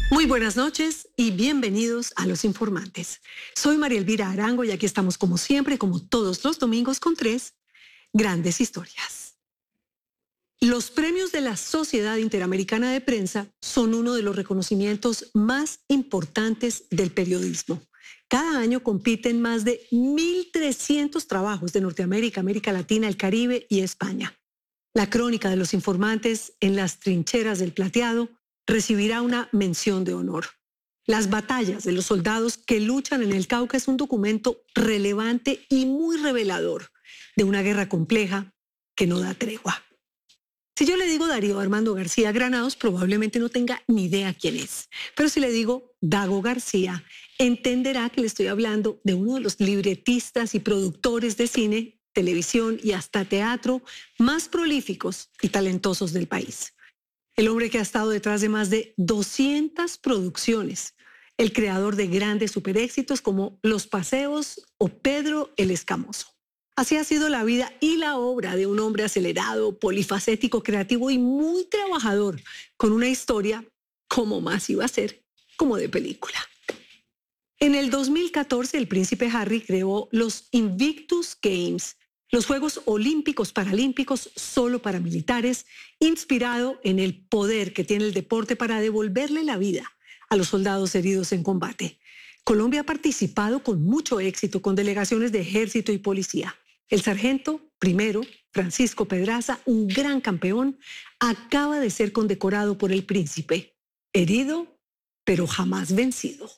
Muy buenas noches y bienvenidos a Los Informantes. Soy María Elvira Arango y aquí estamos como siempre, como todos los domingos, con 3 grandes historias. Los premios de la Sociedad Interamericana de Prensa son uno de los reconocimientos más importantes del periodismo. Cada año compiten más de 1.300 trabajos de Norteamérica, América Latina, el Caribe y España. La crónica de Los Informantes en las trincheras del Plateado recibirá una mención de honor. Las batallas de los soldados que luchan en el Cauca es un documento relevante y muy revelador de una guerra compleja que no da tregua. Si yo le digo Darío Armando García Granados, probablemente no tenga ni idea quién es. Pero si le digo Dago García, entenderá que le estoy hablando de uno de los libretistas y productores de cine, televisión y hasta teatro más prolíficos y talentosos del país. El hombre que ha estado detrás de más de 200 producciones, el creador de grandes superéxitos como Los Paseos o Pedro el Escamoso. Así ha sido la vida y la obra de un hombre acelerado, polifacético, creativo y muy trabajador, con una historia, como más iba a ser, como de película. En el 2014, el príncipe Harry creó los Invictus Games, los Juegos Olímpicos Paralímpicos solo para militares, inspirado en el poder que tiene el deporte para devolverle la vida a los soldados heridos en combate. Colombia ha participado con mucho éxito con delegaciones de ejército y policía. El sargento primero, Francisco Pedraza, un gran campeón, acaba de ser condecorado por el príncipe, herido, pero jamás vencido.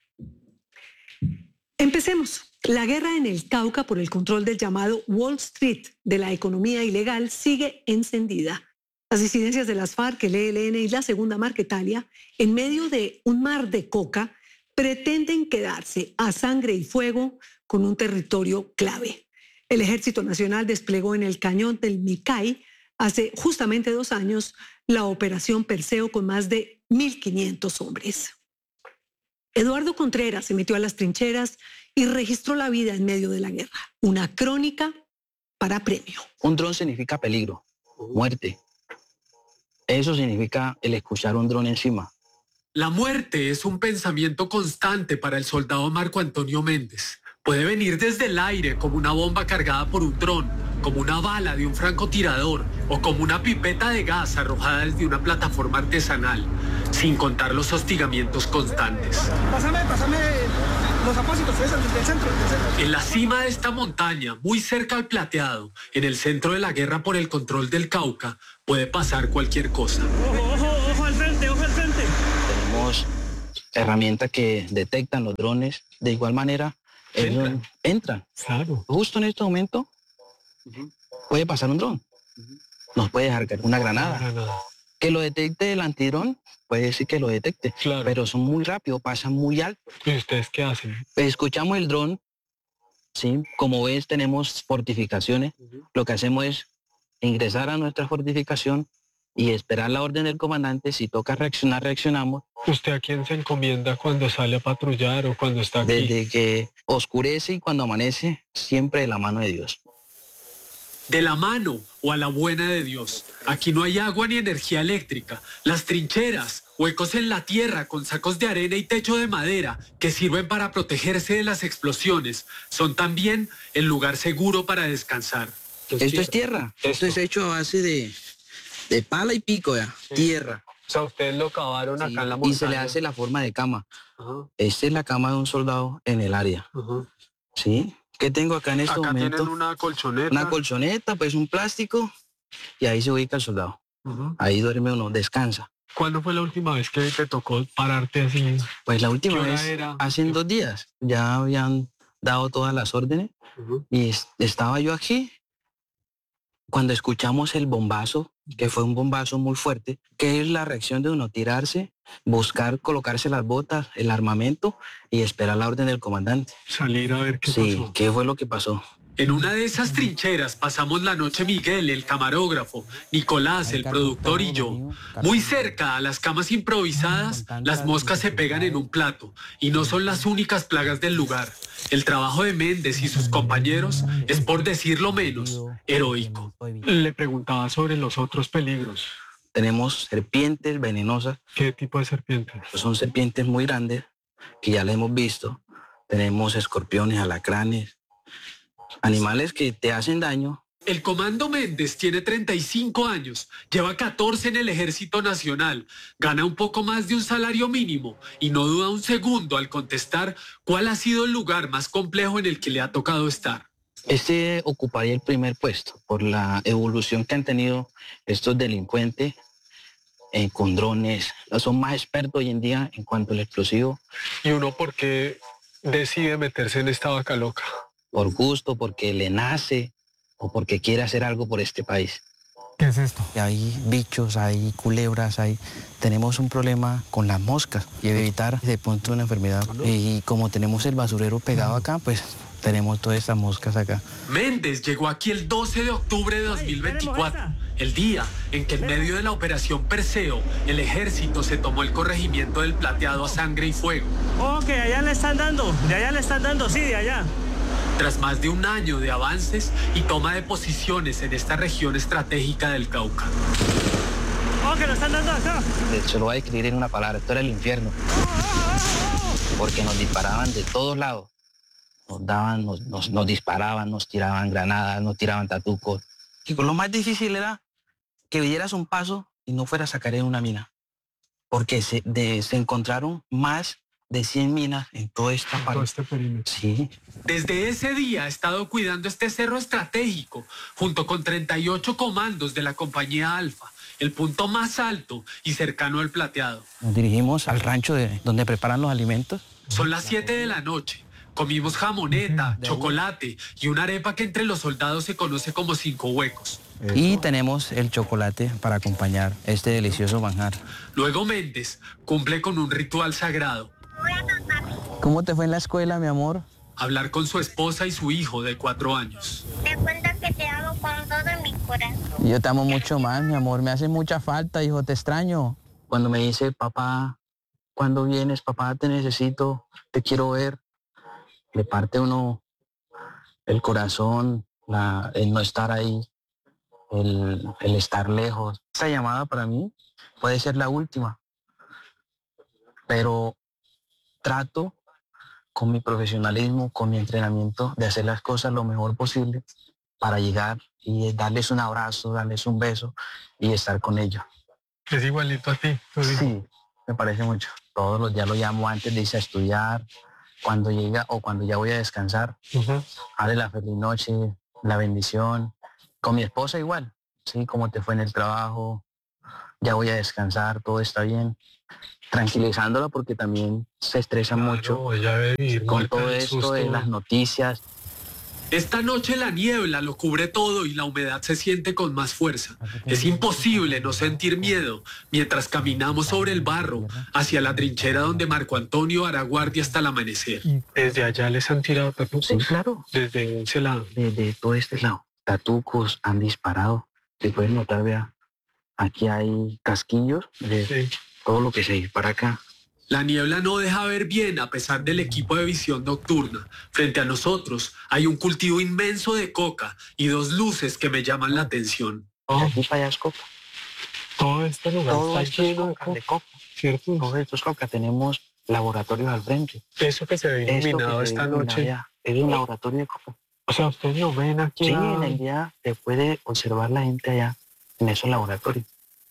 Empecemos. La guerra en el Cauca por el control del llamado Wall Street de la economía ilegal sigue encendida. Las disidencias de las FARC, el ELN y la Segunda Marquetalia, en medio de un mar de coca, pretenden quedarse a sangre y fuego con un territorio clave. El Ejército Nacional desplegó en el cañón del Micay hace justamente 2 años la operación Perseo con más de 1.500 hombres. Eduardo Contreras se metió a las trincheras y registró la vida en medio de la guerra. Una crónica para premio. Un dron significa peligro, muerte. Eso significa el escuchar un dron encima. La muerte es un pensamiento constante para el soldado Marco Antonio Méndez. Puede venir desde el aire como una bomba cargada por un dron, como una bala de un francotirador o como una pipeta de gas arrojada desde una plataforma artesanal, sin contar los hostigamientos constantes. Pásame los apósitos, del centro. En la cima de esta montaña, muy cerca al Plateado, en el centro de la guerra por el control del Cauca, puede pasar cualquier cosa. Ojo al frente. Tenemos herramientas que detectan los drones. De igual manera, entran. Claro. Justo en este momento puede pasar un dron. Nos puede dejar caer una granada. Que lo detecte el antidrón, puede decir que lo detecte. Claro. Pero son muy rápidos, pasan muy alto. ¿Y ustedes qué hacen? Escuchamos el dron, ¿sí? Como ves, tenemos fortificaciones. Lo que hacemos es ingresar a nuestra fortificación y esperar la orden del comandante. Si toca reaccionar, reaccionamos. ¿Usted a quién se encomienda cuando sale a patrullar o cuando está aquí? Desde que oscurece y cuando amanece, siempre de la mano de Dios. De la mano o a la buena de Dios. Aquí no hay agua ni energía eléctrica. Las trincheras, huecos en la tierra con sacos de arena y techo de madera que sirven para protegerse de las explosiones, son también el lugar seguro para descansar. Esto es tierra. Esto es hecho a base de pala y pico, ya. Sí. Tierra. O sea, ustedes lo cavaron acá en la montaña. Y se le hace la forma de cama. Ajá. Esta es la cama de un soldado en el área. Ajá. ¿Sí? ¿Qué tengo acá en este acá momento? Tienen una colchoneta. Una colchoneta, pues un plástico, y ahí se ubica el soldado. Ahí duerme uno, descansa. ¿Cuándo fue la última vez que te tocó pararte así? Pues la última vez, hace 2 días. Ya habían dado todas las órdenes y estaba yo aquí cuando escuchamos el bombazo, que fue un bombazo muy fuerte, que es la reacción de uno, tirarse, buscar, colocarse las botas, el armamento y esperar la orden del comandante. Salir a ver qué pasó. Sí, ¿qué fue lo que pasó? En una de esas trincheras pasamos la noche Miguel, el camarógrafo, Nicolás, el productor y yo. Muy cerca a las camas improvisadas, las moscas se pegan en un plato y no son las únicas plagas del lugar. El trabajo de Méndez y sus compañeros es, por decirlo menos, heroico. Le preguntaba sobre los otros peligros. tenemos serpientes venenosas. ¿Qué tipo de serpientes? Pues son serpientes muy grandes que ya las hemos visto. Tenemos escorpiones, alacranes, animales que te hacen daño. El comando Méndez tiene 35 años, lleva 14 en el Ejército Nacional, gana un poco más de un salario mínimo y no duda un segundo al contestar cuál ha sido el lugar más complejo en el que le ha tocado estar. Este ocuparía el primer puesto por la evolución que han tenido estos delincuentes con drones. Son más expertos hoy en día en cuanto al explosivo. ¿Y uno por qué decide meterse en esta vaca loca? Por gusto, porque le nace o porque quiere hacer algo por este país. ¿Qué es esto? Hay bichos, hay culebras, tenemos un problema con las moscas y evitar de pronto una enfermedad. Y como tenemos el basurero pegado acá, pues tenemos todas estas moscas acá. Méndez llegó aquí el 12 de octubre de 2024, el día en que en medio de la operación Perseo, el ejército se tomó el corregimiento del Plateado a sangre y fuego. Ok, allá le están dando, sí, de allá. Tras más de un año de avances y toma de posiciones en esta región estratégica del Cauca. Ok, lo están dando acá. Se lo voy a escribir en una palabra, esto era el infierno. Porque nos disparaban de todos lados. Nos disparaban, nos tiraban granadas, nos tiraban tatucos. Y lo más difícil era que dieras un paso y no fueras a caer en una mina. Porque se encontraron más de 100 minas en toda esta parte. Todo este perímetro. Sí. Desde ese día ha estado cuidando este cerro estratégico, junto con 38 comandos de la compañía Alfa, el punto más alto y cercano al Plateado. Nos dirigimos al rancho donde preparan los alimentos. Son las 7 de la noche. Comimos jamoneta, chocolate y una arepa que entre los soldados se conoce como 5 huecos. Y tenemos el chocolate para acompañar este delicioso manjar. Luego Méndez cumple con un ritual sagrado. ¿Cómo te fue en la escuela, mi amor? Hablar con su esposa y su hijo de 4 años. Te cuento que te amo con todo mi corazón. Yo te amo mucho más, mi amor. Me hace mucha falta, hijo. Te extraño. Cuando me dice, papá, ¿cuándo vienes? Papá, te necesito. Te quiero ver. Le parte uno el corazón, el no estar ahí, el estar lejos. Esta llamada para mí puede ser la última. Pero trato con mi profesionalismo, con mi entrenamiento, de hacer las cosas lo mejor posible para llegar y darles un abrazo, darles un beso y estar con ellos. Es igualito a ti. Sí, me parece mucho. Todos los días lo llamo antes de irse a estudiar, cuando llega o cuando ya voy a descansar. Dale la feliz noche, la bendición. Con mi esposa igual, sí, cómo te fue en el trabajo, ya voy a descansar, todo está bien. Tranquilizándola porque también se estresa mucho Ella debe vivir con muerta todo del esto susto. de las noticias. Esta noche la niebla lo cubre todo y la humedad se siente con más fuerza. Es imposible no sentir miedo mientras caminamos sobre el barro hacia la trinchera donde Marco Antonio hará guardia hasta el amanecer. ¿Y desde allá les han tirado tatucos? Sí, claro. Desde ese lado. De todo este lado. Tatucos han disparado. Se pueden notar, vea, aquí hay casquillos de Sí. todo lo que se dispara acá. La niebla no deja ver bien a pesar del equipo de visión nocturna. Frente a nosotros hay un cultivo inmenso de coca y 2 luces que me llaman la atención. De aquí para allá es coca. Todo este lugar Todo está esto es lleno de coca, coca, de coca. ¿cierto? Todo esto es coca. Tenemos laboratorios al frente. Eso que se ve Esto que iluminado se esta ilumina noche. allá es un laboratorio de coca. O sea, ustedes lo ven aquí. Sí, en el día se puede observar la gente allá en esos laboratorios.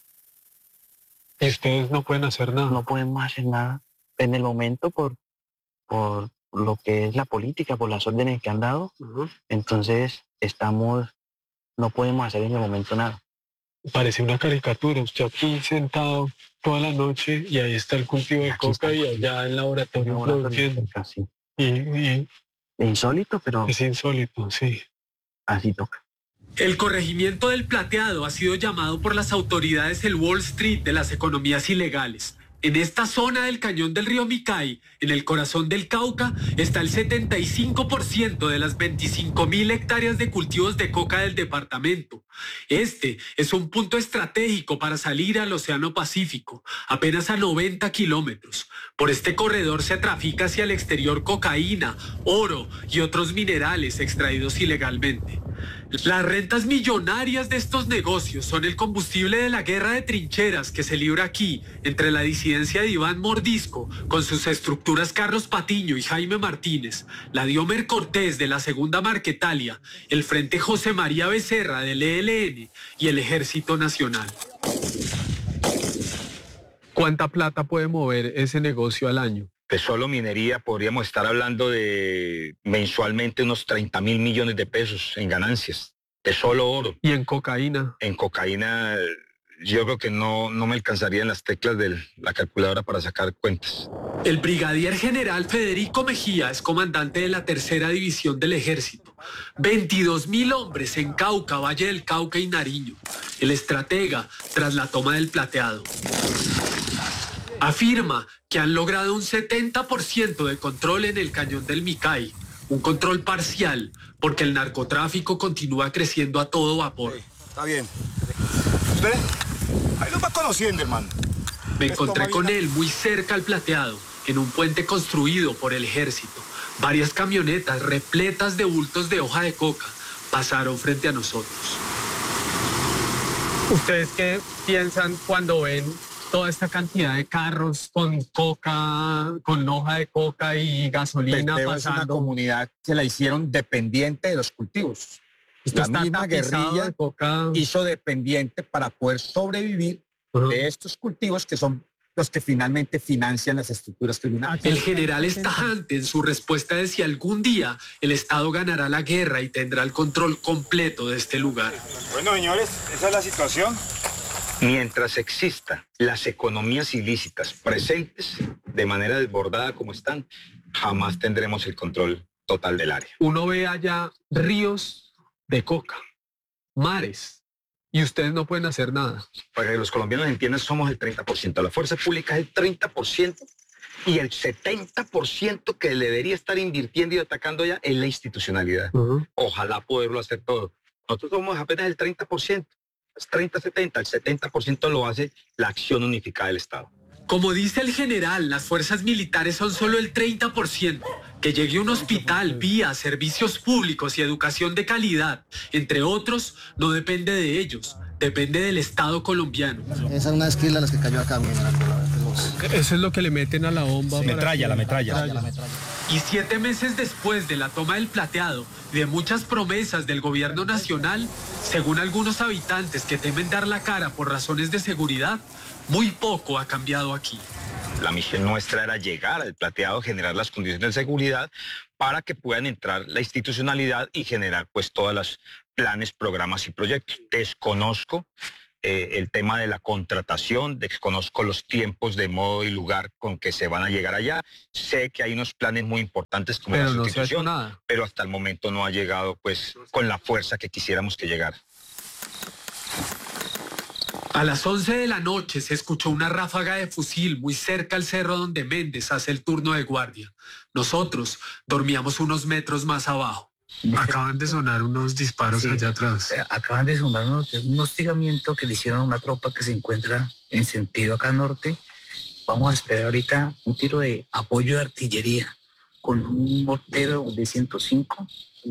Y ustedes no pueden hacer nada. No podemos hacer nada en el momento por lo que es la política, por las órdenes que han dado. Entonces no podemos hacer en el momento nada. Parece una caricatura. Usted aquí sentado toda la noche y ahí está el cultivo de Aquí coca está. y allá el laboratorio produciendo. Casi. Y Insólito, pero es insólito, sí. así toca. El corregimiento del Plateado ha sido llamado por las autoridades el Wall Street de las economías ilegales. En esta zona del cañón del río Micay, en el corazón del Cauca, está el 75% de las 25.000 hectáreas de cultivos de coca del departamento. Este es un punto estratégico para salir al Océano Pacífico, apenas a 90 kilómetros. Por este corredor se trafica hacia el exterior cocaína, oro y otros minerales extraídos ilegalmente. Las rentas millonarias de estos negocios son el combustible de la guerra de trincheras que se libra aquí entre la disidencia de Iván Mordisco con sus estructuras Carlos Patiño y Jaime Martínez, la Diomer Cortés de la Segunda Marquetalia, el Frente José María Becerra del ELN y el Ejército Nacional. ¿Cuánta plata puede mover ese negocio al año? De solo minería podríamos estar hablando de mensualmente unos 30.000 millones de pesos en ganancias, de solo oro. ¿Y en cocaína? En cocaína yo creo que no me alcanzarían las teclas de la calculadora para sacar cuentas. El brigadier general Federico Mejía es comandante de la Tercera División del Ejército. 22.000 hombres en Cauca, Valle del Cauca y Nariño. El estratega tras la toma del Plateado. Afirma que han logrado un 70% de control en el cañón del Micay, un control parcial, porque el narcotráfico continúa creciendo a todo vapor. Sí, está bien. ¿Usted? Ahí lo va conociendo, hermano. Me encontré con él muy cerca al Plateado, en un puente construido por el ejército. Varias camionetas repletas de bultos de hoja de coca pasaron frente a nosotros. ¿Ustedes qué piensan cuando ven toda esta cantidad de carros con coca, con hoja de coca y gasolina Peteo pasando? Es una comunidad que la hicieron dependiente de los cultivos. La misma guerrilla hizo dependiente para poder sobrevivir de estos cultivos que son los que finalmente financian las estructuras criminales. El general es tajante en su respuesta de si algún día el Estado ganará la guerra y tendrá el control completo de este lugar. Bueno, señores, esa es la situación. Mientras existan las economías ilícitas presentes de manera desbordada como están, jamás tendremos el control total del área. Uno ve allá ríos de coca, mares, y ustedes no pueden hacer nada. Para que los colombianos entiendan, somos el 30%. La fuerza pública es el 30% y el 70% que debería estar invirtiendo y atacando ya es la institucionalidad. Ojalá poderlo hacer todo. Nosotros somos apenas el 30%. 30-70, el 70% lo hace la acción unificada del Estado. Como dice el general, las fuerzas militares son solo el 30%. Que llegue un hospital, vías, servicios públicos y educación de calidad, entre otros, no depende de ellos, depende del Estado colombiano. Esa es una esquila de las que cayó acá, mira. Eso es lo que le meten a la bomba. Sí, la metralla. Y 7 meses después de la toma del Plateado y de muchas promesas del gobierno nacional, según algunos habitantes que temen dar la cara por razones de seguridad, muy poco ha cambiado aquí. La misión nuestra era llegar al Plateado, generar las condiciones de seguridad para que puedan entrar la institucionalidad y generar pues todos los planes, programas y proyectos. Desconozco el tema de la contratación, desconozco los tiempos de modo y lugar con que se van a llegar allá. Sé que hay unos planes muy importantes como la sustitución, no se ha hecho nada. Pero hasta el momento no ha llegado pues con la fuerza que quisiéramos que llegara. A las 11 de la noche se escuchó una ráfaga de fusil muy cerca al cerro donde Méndez hace el turno de guardia. Nosotros dormíamos unos metros más abajo. Acaban de sonar unos disparos allá atrás. Acaban de sonar un hostigamiento que le hicieron a una tropa que se encuentra en sentido acá norte. Vamos a esperar ahorita un tiro de apoyo de artillería con un mortero de 105